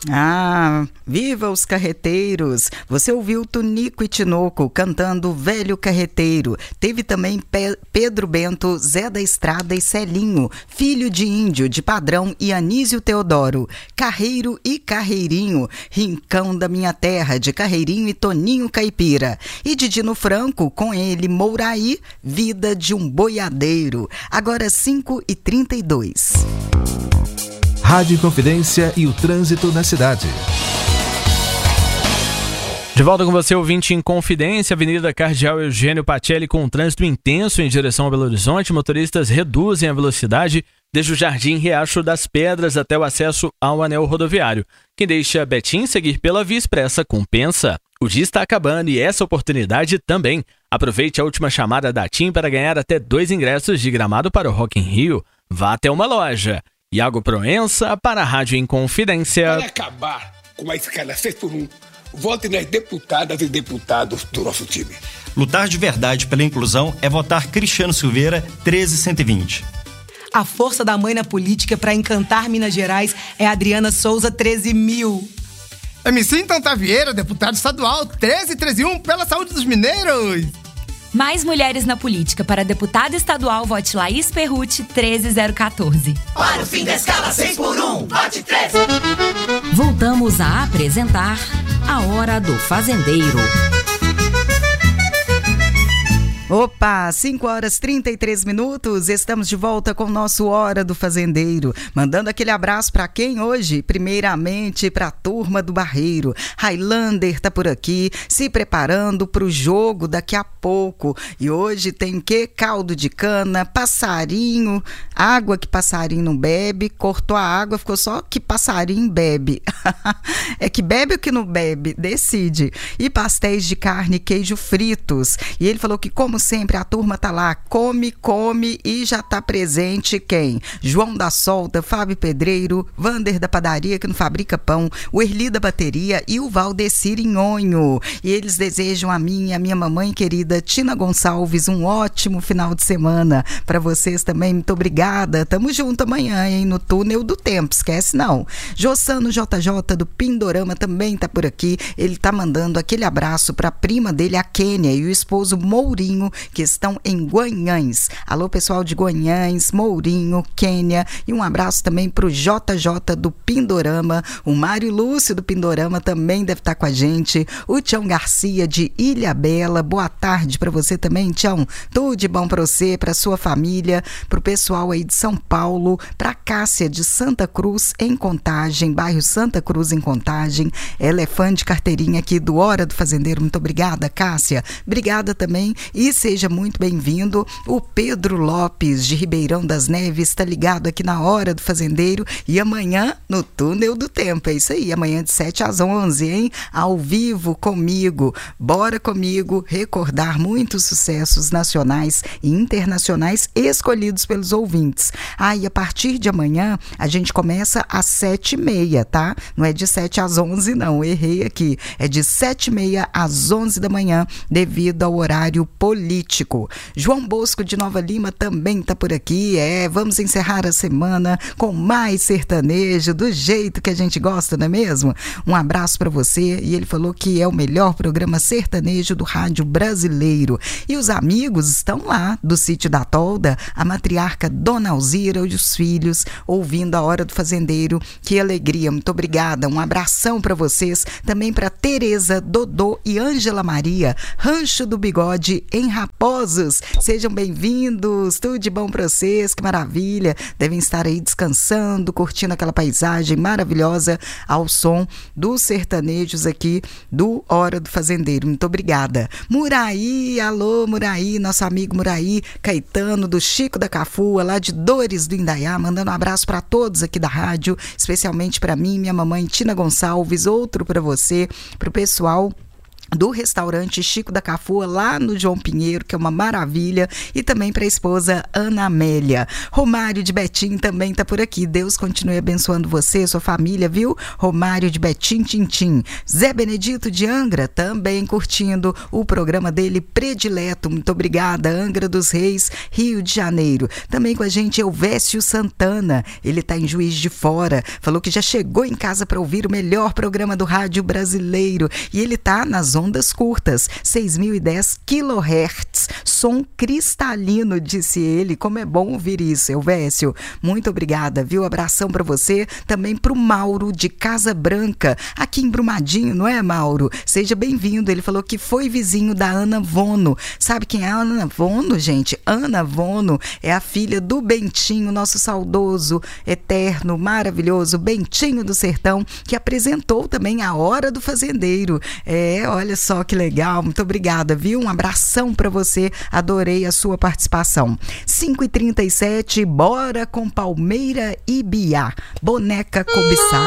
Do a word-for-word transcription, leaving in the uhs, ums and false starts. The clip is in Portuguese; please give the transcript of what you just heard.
Ah, viva os carreteiros! Você ouviu Tunico e Tinoco cantando Velho Carreteiro. Teve também Pe- Pedro Bento, Zé da Estrada e Celinho, Filho de Índio, de Padrão e Anísio Teodoro. Carreiro e Carreirinho, Rincão da Minha Terra, de Carreirinho e Toninho Caipira. E de Dino Franco, com ele, Mouraí, Vida de um Boiadeiro. Agora cinco e trinta e dois. Rádio Inconfidência e o trânsito na cidade. De volta com você, ouvinte Inconfidência, Avenida Cardeal Eugênio Pacelli, com um trânsito intenso em direção a Belo Horizonte. Motoristas reduzem a velocidade desde o Jardim Riacho das Pedras até o acesso ao anel rodoviário. Quem deixa Betim seguir pela Via Expressa compensa. O dia está acabando e essa oportunidade também. Aproveite a última chamada da TIM para ganhar até dois ingressos de Gramado para o Rock in Rio. Vá até uma loja. Iago Proença para a Rádio Inconfidência. Para acabar com a escala seis por um, vote nas deputadas e deputados do nosso time. Lutar de verdade pela inclusão é votar Cristiano Silveira, treze cento e vinte. A força da mãe na política para encantar Minas Gerais é Adriana Souza, treze mil. M C Tanta Vieira, deputado estadual, treze treze e um, pela saúde dos mineiros. Mais mulheres na política. Para deputada estadual, vote Laís Perrucci, treze zero quatorze. Para o fim da escala seis por um, vote treze. Voltamos a apresentar A Hora do Fazendeiro. Opa, cinco horas e trinta e três minutos, estamos de volta com o nosso Hora do Fazendeiro, mandando aquele abraço para quem hoje? Primeiramente para a turma do Barreiro. Highlander tá por aqui, se preparando para o jogo daqui a pouco, e hoje tem que? Caldo de cana, passarinho, água que passarinho não bebe, cortou a água, ficou só que passarinho bebe. É que bebe ou que não bebe? Decide. E pastéis de carne e queijo fritos, e ele falou que como sempre, a turma tá lá, come, come e já tá presente quem? João da Solta, Fábio Pedreiro, Vander da Padaria, que não fabrica pão, o Erli da Bateria e o Valdecir Inhonho. E eles desejam a mim e a minha mamãe querida Tina Gonçalves um ótimo final de semana. Para vocês também, muito obrigada. Tamo junto amanhã, hein, no Túnel do Tempo, esquece não. Jossano J J do Pindorama também tá por aqui. Ele tá mandando aquele abraço pra prima dele, a Kênia, e o esposo Mourinho, que estão em Guanhães. Alô, pessoal de Guanhães, Mourinho, Quênia, e um abraço também pro J J do Pindorama. O Mário Lúcio do Pindorama também deve estar com a gente. O Tião Garcia de Ilhabela, boa tarde para você também, Tião. Tudo de bom para você, para sua família, pro pessoal aí de São Paulo, pra Cássia de Santa Cruz em Contagem, bairro Santa Cruz em Contagem. Ela é fã de carteirinha aqui do Hora do Fazendeiro. Muito obrigada, Cássia. Obrigada também e seja muito bem-vindo. O Pedro Lopes, de Ribeirão das Neves, está ligado aqui na Hora do Fazendeiro e amanhã no Túnel do Tempo. É isso aí, amanhã de sete às onze, hein? Ao vivo comigo. Bora comigo recordar muitos sucessos nacionais e internacionais escolhidos pelos ouvintes. Ah, e a partir de amanhã a gente começa às sete e meia, tá? Não é de sete às onze, não. Errei aqui. É de sete e meia às onze da manhã, devido ao horário político. João Bosco de Nova Lima também está por aqui. É, vamos encerrar a semana com mais sertanejo, do jeito que a gente gosta, não é mesmo? Um abraço para você. E ele falou que é o melhor programa sertanejo do rádio brasileiro. E os amigos estão lá do Sítio da Tolda, a matriarca Dona Alzira e os filhos, ouvindo a Hora do Fazendeiro. Que alegria, muito obrigada. Um abração para vocês, também para Tereza, Dodô e Ângela Maria, Rancho do Bigode em Raposos. Sejam bem-vindos, tudo de bom para vocês, que maravilha. Devem estar aí descansando, curtindo aquela paisagem maravilhosa ao som dos sertanejos aqui do Hora do Fazendeiro. Muito obrigada. Muraí, alô Muraí, nosso amigo Muraí Caetano do Chico da Cafua, lá de Dores do Indaiá, mandando um abraço para todos aqui da rádio, especialmente para mim, minha mamãe Tina Gonçalves, outro para você, para o pessoal do restaurante Chico da Cafua, lá no João Pinheiro, que é uma maravilha, e também para a esposa Ana Amélia. Romário de Betim também está por aqui. Deus continue abençoando você, sua família, viu? Romário de Betim, Tintim. Zé Benedito de Angra também curtindo o programa dele predileto. Muito obrigada, Angra dos Reis, Rio de Janeiro. Também com a gente Elvésio Santana, ele está em Juiz de Fora, falou que já chegou em casa para ouvir o melhor programa do rádio brasileiro, e ele está nas ondas curtas, seis mil e dez quilohertz, som cristalino, disse ele. Como é bom ouvir isso, Elvésio. Muito obrigada, viu? Abração para você, também para o Mauro de Casa Branca, aqui em Brumadinho, não é, Mauro? Seja bem-vindo. Ele falou que foi vizinho da Ana Vono. Sabe quem é a Ana Vono, gente? Ana Vono é a filha do Bentinho, nosso saudoso, eterno, maravilhoso Bentinho do Sertão, que apresentou também a Hora do Fazendeiro. É, olha só que legal, muito obrigada, viu? Um abração para você, adorei a sua participação. cinco e trinta e sete, bora com Palmeira e Biá, Boneca Cobiçada.